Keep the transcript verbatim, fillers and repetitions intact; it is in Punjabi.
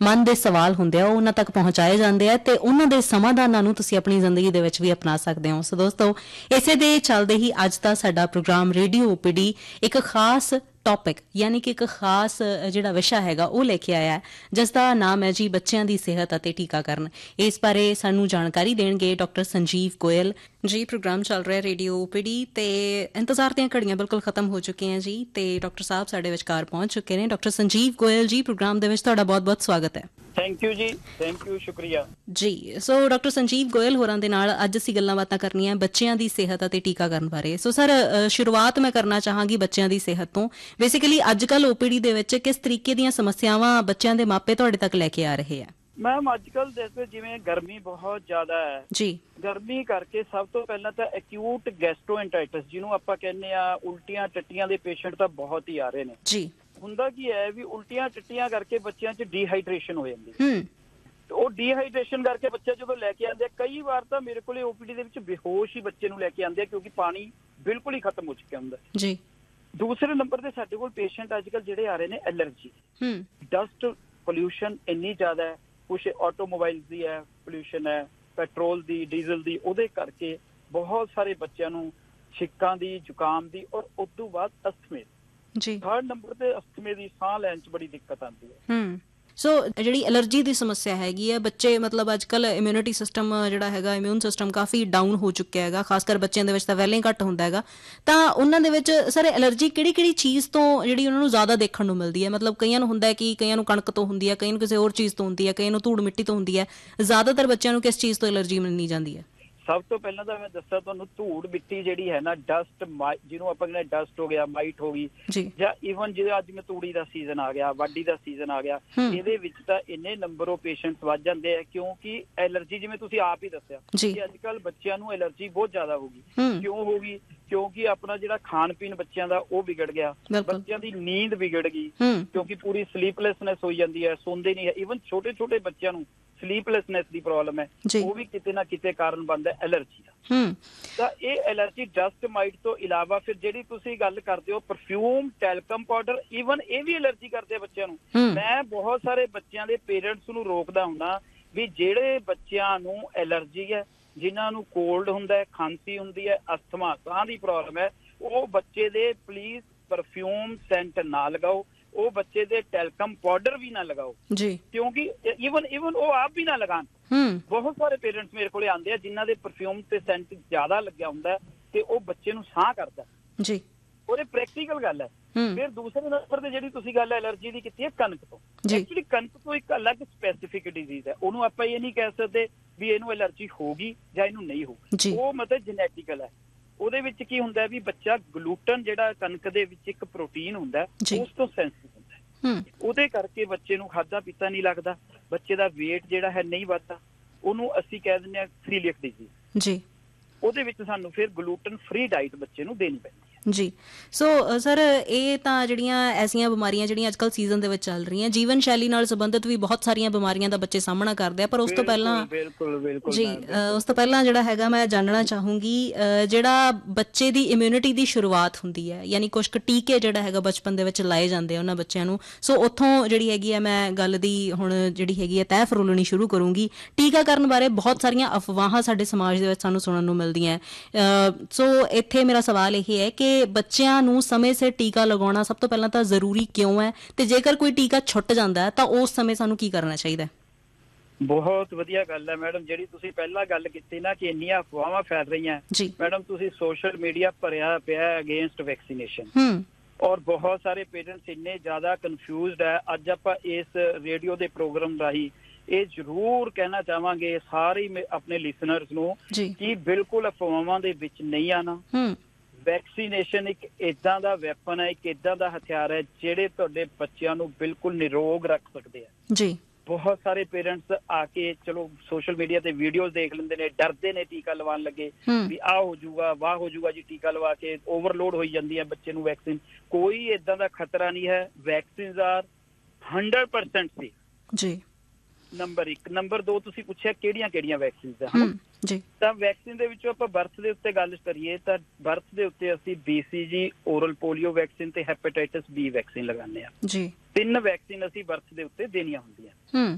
ਮਨ ਦੇ ਸਵਾਲ ਹੁੰਦੇ ਆ ਉਹ ਉਹਨਾਂ ਤੱਕ ਪਹੁੰਚਾਏ ਜਾਂਦੇ ਆ ਤੇ ਉਹਨਾਂ ਦੇ ਸਮਾਧਾਨਾਂ ਨੂੰ ਤੁਸੀਂ ਆਪਣੀ ਜ਼ਿੰਦਗੀ ਦੇ ਵਿੱਚ ਵੀ ਅਪਣਾ ਸਕਦੇ ਹੋ। ਸੋ ਦੋਸਤੋ, ਇਸੇ ਦੇ ਚੱਲਦੇ ਹੀ ਅੱਜ ਦਾ ਸਾਡਾ ਪ੍ਰੋਗਰਾਮ ਰੇਡੀਓ ਓਪੀਡੀ ਇੱਕ ਖਾਸ ਟੌਪਿਕ ਯਾਨੀ ਕਿ ਇੱਕ ਖਾਸ ਜਿਹੜਾ ਵਿਸ਼ਾ ਹੈਗਾ ਉਹ ਲੈ ਕੇ ਆਇਆ, ਜਿਸ ਦਾ ਨਾਮ ਹੈ ਜੀ ਬੱਚਿਆਂ ਦੀ ਸਿਹਤ ਅਤੇ ਟੀਕਾਕਰਨ। ਇਸ ਬਾਰੇ ਸਾਨੂੰ ਜਾਣਕਾਰੀ ਦੇਣਗੇ ਡਾਕਟਰ ਸੰਜੀਵ ਗੋਇਲ ਜੀ। ਪ੍ਰੋਗਰਾਮ ਚੱਲ ਰਿਹਾ ਰੇਡੀਓ ਓਪੀਡੀ ਤੇ ਇੰਤਜ਼ਾਰ ਦੀਆਂ ਘੜੀਆਂ ਬਿਲਕੁਲ ਖਤਮ ਹੋ ਚੁੱਕੀਆਂ ਜੀ ਤੇ ਡਾਕਟਰ ਸਾਹਿਬ ਸਾਡੇ ਵਿਚਕਾਰ ਪਹੁੰਚ ਚੁੱਕੇ ਨੇ। ਡਾਕਟਰ ਸੰਜੀਵ ਗੋਇਲ ਜੀ, ਪ੍ਰੋਗਰਾਮ ਦੇ ਵਿੱਚ ਤੁਹਾਡਾ ਬਹੁਤ ਬਹੁਤ ਸਵਾਗਤ ਹੈ। ਥੈਂਕ ਯੂ ਜੀ, ਥੈਂਕ ਯੂ, ਸ਼ੁਕਰੀਆ ਜੀ। ਸੋ ਡਾਕਟਰ ਸੰਜੀਵ ਗੋਇਲ ਹੋਰਾਂ ਦੇ ਨਾਲ ਅੱਜ ਅਸੀਂ ਗੱਲਾਂ ਬਾਤਾਂ ਕਰਨੀਆਂ ਬੱਚਿਆਂ ਦੀ ਸਿਹਤ ਅਤੇ ਟੀਕਾਕਰਨ ਬਾਰੇ। ਸੋ ਸਰ, ਸ਼ੁਰੂਆਤ ਮੈਂ ਕਰਨਾ ਚਾਹਾਂਗੀ ਬੱਚਿਆਂ ਦੀ ਸਿਹਤ ਤੋਂ। ਬੇਸਿਕਲੀ ਅੱਜ ਕੱਲ੍ਹ ਓਪੀਡੀ ਦੇ ਵਿੱਚ ਕਿਸ ਤਰੀਕੇ ਦੀਆਂ ਸਮੱਸਿਆਵਾਂ ਬੱਚਿਆਂ ਦੇ ਮਾਪੇ ਤੁਹਾਡੇ ਤੱਕ ਲੈ ਕੇ ਆ ਰਹੇ ਆ? ਮੈਮ, ਅੱਜ ਕੱਲ੍ਹ ਦੇਖੋ ਜਿਵੇਂ ਗਰਮੀ ਬਹੁਤ ਜ਼ਿਆਦਾ ਹੈ ਜੀ। ਗਰਮੀ ਕਰਕੇ ਸਭ ਤੋਂ ਪਹਿਲਾਂ ਤਾਂ ਐਕਿਊਟ ਗੈਸਟ੍ਰੋਐਂਟਰਾਈਟਿਸ, ਜਿਹਨੂੰ ਆਪਾਂ ਕਹਿੰਦੇ ਆ ਉਲਟੀਆਂ ਟੱਟੀਆਂ ਦੇ ਪੇਸ਼ੈਂਟ ਤਾਂ ਬਹੁਤ ਹੀ ਆ ਰਹੇ ਨੇ ਜੀ। ਹੁੰਦਾ ਕੀ ਹੈ ਵੀ ਉਲਟੀਆਂ ਟੱਟੀਆਂ ਕਰਕੇ ਬੱਚਿਆਂ 'ਚ ਡੀਹਾਈਡਰੇਸ਼ਨ ਹੋ ਜਾਂਦੀ ਹੈ। ਉਹ ਡੀਹਾਈਡਰੇਸ਼ਨ ਕਰਕੇ ਬੱਚੇ ਜਦੋਂ ਲੈ ਕੇ ਆਉਂਦੇ ਆ, ਕਈ ਵਾਰ ਤਾਂ ਮੇਰੇ ਕੋਲ ਓਪੀਡੀ ਦੇ ਵਿੱਚ ਬੇਹੋਸ਼ ਹੀ ਬੱਚੇ ਨੂੰ ਲੈ ਕੇ ਆਉਂਦੇ ਆ ਕਿਉਂਕਿ ਪਾਣੀ ਬਿਲਕੁਲ ਹੀ ਖਤਮ ਹੋ ਚੁੱਕਿਆ ਹੁੰਦਾ ਜੀ। ਦੂਸਰੇ ਨੰਬਰ ਤੇ ਸਾਡੇ ਕੋਲ ਪੇਸ਼ੈਂਟ ਅੱਜ ਕੱਲ੍ਹ ਜਿਹੜੇ ਆ ਰਹੇ ਨੇ ਐਲਰਜੀ, ਡਸਟ ਪੋਲਿਊਸ਼ਨ ਇੰਨੀ ਜ਼ਿਆਦਾ ਹੈ, ਕੁਛ ਆਟੋਮੋਬਾਈਲ ਦੀ ਹੈ ਪੋਲਿਊਸ਼ਨ ਹੈ, ਪੈਟਰੋਲ ਦੀ, ਡੀਜ਼ਲ ਦੀ, ਉਹਦੇ ਕਰਕੇ ਬਹੁਤ ਸਾਰੇ ਬੱਚਿਆਂ ਨੂੰ ਛਿੱਕਾਂ ਦੀ, ਜ਼ੁਕਾਮ ਦੀ ਔਰ ਉਸ ਤੋਂ ਬਾਅਦ ਅਸਥਮੇ ਜੀ। ਥਰਡ ਨੰਬਰ ਤੇ ਅਸਥਮੇ ਦੀ, ਸਾਹ ਲੈਣ 'ਚ ਬੜੀ ਦਿੱਕਤ ਆਉਂਦੀ ਹੈ। ਸੋ ਜਿਹੜੀ ਐਲਰਜੀ ਦੀ ਸਮੱਸਿਆ ਹੈਗੀ ਹੈ, ਬੱਚੇ ਮਤਲਬ ਅੱਜ ਕੱਲ੍ਹ ਇਮਿਊਨਿਟੀ ਸਿਸਟਮ ਜਿਹੜਾ ਹੈਗਾ, ਇਮਿਊਨ ਸਿਸਟਮ ਕਾਫੀ ਡਾਊਨ ਹੋ ਚੁੱਕਿਆ ਹੈਗਾ, ਖਾਸ ਕਰ ਬੱਚਿਆਂ ਦੇ ਵਿੱਚ ਤਾਂ ਪਹਿਲਾਂ ਹੀ ਘੱਟ ਹੁੰਦਾ ਹੈਗਾ। ਤਾਂ ਉਹਨਾਂ ਦੇ ਵਿੱਚ ਸਰ ਐਲਰਜੀ ਕਿਹੜੀ ਕਿਹੜੀ ਚੀਜ਼ ਤੋਂ ਜਿਹੜੀ ਉਹਨਾਂ ਨੂੰ ਜ਼ਿਆਦਾ ਦੇਖਣ ਨੂੰ ਮਿਲਦੀ ਹੈ? ਮਤਲਬ ਕਈਆਂ ਨੂੰ ਹੁੰਦਾ ਕਿ ਕਈਆਂ ਨੂੰ ਕਣਕ ਤੋਂ ਹੁੰਦੀ ਹੈ, ਕਈਆਂ ਨੂੰ ਕਿਸੇ ਹੋਰ ਚੀਜ਼ ਤੋਂ ਹੁੰਦੀ ਹੈ, ਕਈਆਂ ਨੂੰ ਧੂੜ ਮਿੱਟੀ ਤੋਂ ਹੁੰਦੀ ਹੈ। ਜ਼ਿਆਦਾਤਰ ਬੱਚਿਆਂ ਨੂੰ ਕਿਸ ਚੀਜ਼ ਤੋਂ ਐਲਰਜੀ ਮੰਨੀ ਜਾਂਦੀ ਹੈ? ਸਭ ਤੋਂ ਪਹਿਲਾਂ ਤਾਂ ਮੈਂ ਦੱਸਾਂ ਤੁਹਾਨੂੰ, ਧੂੜ ਮਿੱਟੀ ਜਿਹੜੀ ਹੈ ਨਾ, ਡਸਟ, ਜਿਹਨੂੰ ਆਪਾਂ ਕਹਿੰਦੇ ਡਸਟ ਹੋ ਗਿਆ, ਮਾਈਟ ਹੋ ਗਈ, ਜਾਂ ਈਵਨ ਜਿਹਦੇ ਅੱਜ ਮੈਂ ਤੂੜੀ ਦਾ ਸੀਜ਼ਨ ਆ ਗਿਆ, ਵਾਢੀ ਦਾ ਸੀਜ਼ਨ ਆ ਗਿਆ, ਇਹਦੇ ਵਿੱਚ ਤਾਂ ਇੰਨੇ ਨੰਬਰ ਆਫ ਪੇਸ਼ੈਂਟਸ ਵੱਧ ਜਾਂਦੇ ਆ ਕਿਉਂਕਿ ਐਲਰਜੀ, ਜਿਵੇਂ ਤੁਸੀਂ ਆਪ ਹੀ ਦੱਸਿਆ ਕਿ ਅੱਜ ਕੱਲ੍ਹ ਬੱਚਿਆਂ ਨੂੰ ਐਲਰਜੀ ਬਹੁਤ ਜ਼ਿਆਦਾ ਹੋ ਗਈ। ਕਿਉਂ ਹੋ ਗਈ? ਕਿਉਂਕਿ ਆਪਣਾ ਜਿਹੜਾ ਖਾਣ ਪੀਣ ਬੱਚਿਆਂ ਦਾ ਉਹ ਵਿਗੜ ਗਿਆ, ਬੱਚਿਆਂ ਦੀ ਨੀਂਦ ਵਿਗੜ ਗਈ ਕਿਉਂਕਿ ਪੂਰੀ ਸਲੀਪਲੈਸਨੈਸ ਹੋਈ ਜਾਂਦੀ ਹੈ, ਸੌਂਦੇ ਨਹੀਂ ਹੈ। ਈਵਨ ਛੋਟੇ ਛੋਟੇ ਬੱਚਿਆਂ ਨੂੰ ਸਲੀਪਲੈਸਨੈਸ ਦੀ ਪ੍ਰੋਬਲਮ ਹੈ, ਉਹ ਵੀ ਕਿਤੇ ਨਾ ਕਿਤੇ ਕਾਰਨ ਬਣਦਾ ਐਲਰਜੀ ਦਾ। ਤਾਂ ਇਹ ਐਲਰਜੀ ਡਸਟ ਮਾਈਟ ਤੋਂ ਇਲਾਵਾ ਫਿਰ ਜਿਹੜੀ ਤੁਸੀਂ ਗੱਲ ਕਰਦੇ ਹੋ ਪਰਫਿਊਮ, ਟੈਲਕਮ ਪਾਊਡਰ, ਈਵਨ ਇਹ ਵੀ ਐਲਰਜੀ ਕਰਦੇ ਆ ਬੱਚਿਆਂ ਨੂੰ। ਮੈਂ ਬਹੁਤ ਸਾਰੇ ਬੱਚਿਆਂ ਦੇ ਪੇਰੈਂਟਸ ਨੂੰ ਰੋਕਦਾ ਹੁੰਦਾ ਵੀ ਜਿਹੜੇ ਬੱਚਿਆਂ ਨੂੰ ਐਲਰਜੀ ਹੈ, ਜਿਨ੍ਹਾਂ ਨੂੰ ਕੋਲਡ ਹੁੰਦਾ ਹੈ, ਖਾਂਸੀ ਹੁੰਦੀ ਹੈ, ਅਸਥਮਾ, ਸਾਹ ਦੀ ਪ੍ਰੋਬਲਮ ਹੈ, ਉਹ ਬੱਚੇ ਦੇ ਪਲੀਜ਼ ਪਰਫਿਊਮ ਸੈਂਟ ਨਾ ਲਗਾਓ, ਉਹ ਬੱਚੇ ਦੇ ਟੈਲਕਮ ਪਾਊਡਰ ਵੀ ਨਾ ਲਗਾਓ ਜੀ, ਕਿਉਂਕਿ ਈਵਨ ਈਵਨ ਉਹ ਆਪ ਵੀ ਨਾ ਲਗਾਣ। ਬਹੁਤ ਸਾਰੇ ਪੇਰੈਂਟਸ ਮੇਰੇ ਕੋਲ ਆਉਂਦੇ ਆ ਜਿਨ੍ਹਾਂ ਦੇ ਪਰਫਿਊਮ ਤੇ ਸੈਂਟ ਜ਼ਿਆਦਾ ਲੱਗਿਆ ਹੁੰਦਾ ਤੇ ਉਹ ਬੱਚੇ ਨੂੰ ਸਾਹ ਕਰਦਾ ਜੀ, ਉਹਦੇ ਪ੍ਰੈਕਟੀਕਲ ਗੱਲ ਹੈ। ਫਿਰ ਦੂਸਰੇ ਨੰਬਰ ਤੇ ਜਿਹੜੀ ਤੁਸੀਂ ਗੱਲ ਐਲਰਜੀ ਦੀ ਕੀਤੀ ਹੈ ਕਣਕ ਤੋਂ, ਐਕਚੁਅਲੀ ਕਣਕ ਤੋਂ ਇੱਕ ਅਲੱਗ ਸਪੈਸੀਫਿਕ ਡਿਜ਼ੀਜ਼ ਹੈ, ਉਹਨੂੰ ਆਪਾਂ ਇਹ ਨਹੀਂ ਕਹਿ ਸਕਦੇ ਵੀ ਇਹਨੂੰ ਐਲਰਜੀ ਹੋਗੀ ਜਾਂ ਇਹਨੂੰ ਨਹੀਂ ਹੋਊਗੀ, ਉਹ ਮਤਲਬ ਜੈਨੇਟਿਕਲ ਹੈ। ਉਹਦੇ ਵਿੱਚ ਕੀ ਹੁੰਦਾ ਵੀ ਬੱਚਾ ਗਲੂਟਨ, ਜਿਹੜਾ ਕਣਕ ਦੇ ਵਿੱਚ ਇੱਕ ਪ੍ਰੋਟੀਨ ਹੁੰਦਾ, ਉਸ ਤੋਂ ਸੈਂਸਿਟਿਵ ਹੁੰਦਾ, ਉਹਦੇ ਕਰਕੇ ਬੱਚੇ ਨੂੰ ਖਾਧਾ ਪੀਤਾ ਨਹੀਂ ਲੱਗਦਾ, ਬੱਚੇ ਦਾ ਵੇਟ ਜਿਹੜਾ ਹੈ ਨਹੀਂ ਵੱਧਦਾ, ਉਹਨੂੰ ਅਸੀਂ ਕਹਿ ਦਿੰਦੇ ਹਾਂ ਸੀਲੀਅਕ ਡਿਜ਼ੀਜ਼ ਜੀ। ਉਹਦੇ ਵਿੱਚ ਸਾਨੂੰ ਫਿਰ ਗਲੂਟਨ ਫ੍ਰੀ ਡਾਈਟ ਬੱਚੇ ਨੂੰ ਦੇਣੀ ਪੈਂਦੀ ਜੀ। ਸੋ ਸਰ, ਇਹ ਤਾਂ ਜਿਹੜੀਆਂ ਐਸੀਆਂ ਬਿਮਾਰੀਆਂ ਜਿਹੜੀਆਂ ਅੱਜ ਕੱਲ੍ਹ ਸੀਜ਼ਨ ਦੇ ਵਿੱਚ ਚੱਲ ਰਹੀਆਂ, ਜੀਵਨ ਸ਼ੈਲੀ ਨਾਲ ਸੰਬੰਧਿਤ ਵੀ ਬਹੁਤ ਸਾਰੀਆਂ ਬਿਮਾਰੀਆਂ ਦਾ ਬੱਚੇ ਸਾਹਮਣਾ ਕਰਦੇ ਆ, ਪਰ ਉਸ ਤੋਂ ਪਹਿਲਾਂ ਜੀ ਉਸ ਤੋਂ ਪਹਿਲਾਂ ਜਿਹੜਾ ਹੈਗਾ ਮੈਂ ਜਾਣਨਾ ਚਾਹੂੰਗੀ, ਜਿਹੜਾ ਬੱਚੇ ਦੀ ਇਮਿਊਨਿਟੀ ਦੀ ਸ਼ੁਰੂਆਤ ਹੁੰਦੀ ਹੈ, ਯਾਨੀ ਕੁਛ ਕੁ ਟੀਕੇ ਜਿਹੜਾ ਹੈਗਾ ਬਚਪਨ ਦੇ ਵਿੱਚ ਲਾਏ ਜਾਂਦੇ ਆ ਉਹਨਾਂ ਬੱਚਿਆਂ ਨੂੰ, ਸੋ ਉੱਥੋਂ ਜਿਹੜੀ ਹੈਗੀ ਹੈ ਮੈਂ ਗੱਲ ਦੀ ਹੁਣ ਜਿਹੜੀ ਹੈਗੀ ਹੈ ਤਹਿ ਫਰੋਲਣੀ ਸ਼ੁਰੂ ਕਰੂੰਗੀ। ਟੀਕਾਕਰਨ ਬਾਰੇ ਬਹੁਤ ਸਾਰੀਆਂ ਅਫਵਾਹਾਂ ਸਾਡੇ ਸਮਾਜ ਦੇ ਵਿੱਚ ਸਾਨੂੰ ਸੁਣਨ ਨੂੰ ਮਿਲਦੀਆਂ, ਸੋ ਇੱਥੇ ਮੇਰਾ ਸਵਾਲ ਇਹ ਹੈ ਕਿ ਬੱਚਿਆਂ ਨੂੰ ਸਮੇਂ ਸਿਰ ਟੀਕਾ ਲਗਾਉਣਾ ਸਭ ਤੋਂ ਪਹਿਲਾਂ ਤਾਂ ਜ਼ਰੂਰੀ ਕਿਉਂ ਹੈ, ਤੇ ਜੇਕਰ ਕੋਈ ਟੀਕਾ ਛੁੱਟ ਜਾਂਦਾ ਹੈ ਤਾਂ ਉਸ ਸਮੇਂ ਸਾਨੂੰ ਕੀ ਕਰਨਾ ਚਾਹੀਦਾ? ਬਹੁਤ ਵਧੀਆ ਗੱਲ ਹੈ ਮੈਡਮ, ਜਿਹੜੀ ਤੁਸੀਂ ਪਹਿਲਾਂ ਗੱਲ ਕੀਤੀ ਨਾ ਕਿ ਇੰਨੀਆਂ ਅਫਵਾਹਾਂ ਫੈਲ ਰਹੀਆਂ ਮੈਡਮ, ਤੁਸੀਂ ਸੋਸ਼ਲ ਮੀਡੀਆ ਭਰਿਆ ਪਿਆ ਅਗੇਂਸਟ ਵੈਕਸੀਨੇਸ਼ਨ, ਔਰ ਬਹੁਤ ਸਾਰੇ ਪੇਰੈਂਟਸ ਇੰਨੇ ਜ਼ਿਆਦਾ ਕਨਫਿਊਜ਼ਡ ਹੈ। ਅੱਜ ਆਪਾਂ ਇਸ ਰੇਡੀਓ ਦੇ ਪ੍ਰੋਗਰਾਮ ਰਾਹੀਂ ਇਹ ਜ਼ਰੂਰ ਕਹਿਣਾ ਚਾਹਾਂਗੇ ਸਾਰੇ ਆਪਣੇ ਲਿਸਨਰਸ ਨੂੰ ਕਿ ਬਿਲਕੁਲ ਅਫਵਾਹਾਂ ਦੇ ਵਿੱਚ ਨਹੀਂ ਆਣਾ। ਵੈਕਸੀਨੇਸ਼ਨ ਇੱਕ ਏਦਾਂ ਦਾ ਵੈਪਨ ਹੈ, ਇੱਕ ਏਦਾਂ ਦਾ ਹਥਿਆਰ ਹੈ ਜਿਹੜੇ ਤੁਹਾਡੇ ਬੱਚਿਆਂ ਨੂੰ ਬਿਲਕੁਲ ਨਿਰੋਗ ਰੱਖ ਸਕਦੇ ਆ ਜੀ। ਬਹੁਤ ਸਾਰੇ ਪੇਰੈਂਟਸ ਆ ਕੇ ਚਲੋ ਸੋਸ਼ਲ ਮੀਡੀਆ ਤੇ ਵੀਡੀਓਜ਼ ਦੇਖ ਲੈਂਦੇ ਨੇ, ਡਰਦੇ ਨੇ ਟੀਕਾ ਲਵਾਉਣ ਲੱਗੇ ਵੀ ਆਹ ਹੋ ਜਾਊਗਾ, ਵਾਹ ਹੋ ਜਾਊਗਾ ਜੀ, ਟੀਕਾ ਲਵਾ ਕੇ ਓਵਰਲੋਡ ਹੋਈ ਜਾਂਦੀ ਹੈ ਬੱਚੇ ਨੂੰ ਵੈਕਸੀਨ। ਕੋਈ ਏਦਾਂ ਦਾ ਖਤਰਾ ਨਹੀਂ ਹੈ, vaccines R hundred percent safe ਜੀ, ਨੰਬਰ ਇੱਕ। ਨੰਬਰ ਦੋ, ਤੁਸੀਂ ਪੁੱਛਿਆ ਕਿਹੜੀਆਂ ਕਿਹੜੀਆਂ ਵੈਕਸੀਨਸ ਆ ਜੀ, ਤਾਂ ਵੈਕਸੀਨ ਦੇ ਵਿੱਚੋਂ ਆਪਾਂ ਬਰਥ ਦੇ ਉੱਤੇ ਗੱਲ ਕਰੀਏ ਤਾਂ ਬਰਥ ਦੇ ਉੱਤੇ ਅਸੀਂ ਬੀ ਸੀ ਜੀ, ਓਰਲ ਪੋਲੀਓ ਵੈਕਸੀਨ ਤੇ ਹੈਪੇਟਾਈਟਸ ਬੀ ਵੈਕਸੀਨ ਲਗਾਉਂਦੇ ਹਾਂ ਜੀ। ਤਿੰਨ ਵੈਕਸੀਨ ਅਸੀਂ ਬਰਥ ਦੇ ਉੱਤੇ ਦੇਣੀਆਂ ਹੁੰਦੀਆਂ।